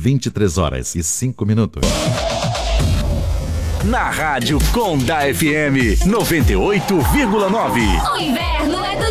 23h05. Na Rádio Conda FM 98,9. O inverno é do